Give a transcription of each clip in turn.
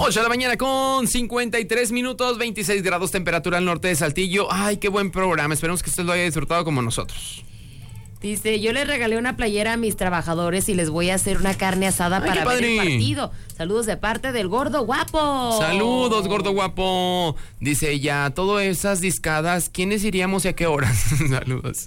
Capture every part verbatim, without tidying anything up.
ocho de la mañana con cincuenta y tres minutos, veintiséis grados temperatura al norte de Saltillo. Ay, qué buen programa. Esperemos que usted lo haya disfrutado como nosotros. Dice, yo les regalé una playera a mis trabajadores y les voy a hacer una carne asada Ay, para ver el partido. Saludos de parte del gordo guapo. Saludos, gordo guapo. Dice ella, todas esas discadas, ¿quiénes iríamos y a qué horas? Saludos.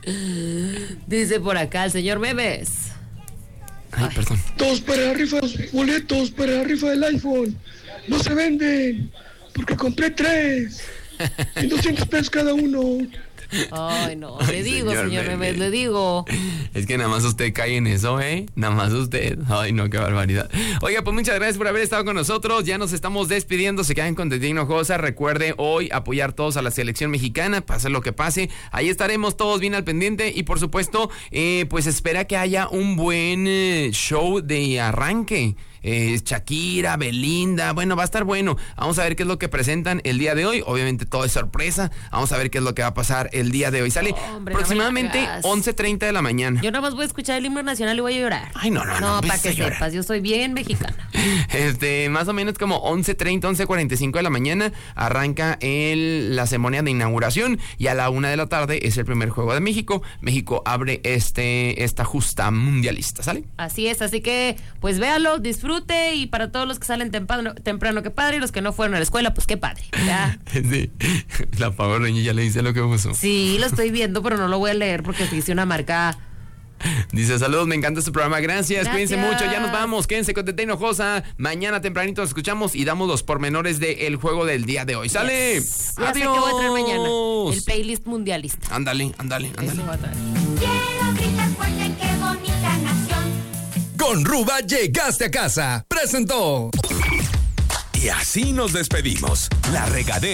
Dice por acá el señor Bebes. Ay, Ay, perdón. Todos para la rifa, boletos para la rifa del iPhone. No se venden, porque compré tres. Y doscientos pesos cada uno. Ay, no, le Ay, digo, señor, señor Bebés, le digo. Es que nada más usted cae en eso, ¿eh? Nada más usted. Ay, no, qué barbaridad. Oiga, pues muchas gracias por haber estado con nosotros. Ya nos estamos despidiendo. Se quedan con Tete Hinojosa. Recuerde hoy apoyar todos a la selección mexicana. Pase lo que pase. Ahí estaremos todos bien al pendiente. Y por supuesto, eh, pues espera que haya un buen eh, show de arranque. Eh, Shakira, Belinda, bueno, va a estar bueno. Vamos a ver qué es lo que presentan el día de hoy. Obviamente todo es sorpresa. Vamos a ver qué es lo que va a pasar el día de hoy. Sale oh, hombre, aproximadamente no once treinta de la mañana. Yo nada más voy a escuchar el himno nacional y voy a llorar. Ay, no, no, no. No, para que sepas, yo soy bien mexicana. Este, más o menos como once treinta, once cuarenta y cinco de la mañana arranca el, la ceremonia de inauguración y a la una de la tarde es el primer juego de México. México abre este, esta justa mundialista, ¿sale? Así es, así que pues véalo, disfrute. Y para todos los que salen temprano, temprano qué padre, y los que no fueron a la escuela, pues qué padre. ¿Ya? Sí, la Pagorreña ya le dice lo que puso. Sí, lo estoy viendo, pero no lo voy a leer porque se hizo una marca. Dice, saludos, me encanta este programa, gracias, gracias. Cuídense mucho, ya nos vamos, quédense con Tete Hinojosa. Mañana tempranito nos escuchamos y damos los pormenores del juego del día de hoy. ¡Sale! Yes. Ya sé que voy a traer mañana el playlist mundialista. Ándale, ándale, ándale. Quiero gritar fuerte, qué bonita nación. Con Ruba llegaste a casa. Presentó. Y así nos despedimos. La Regadera.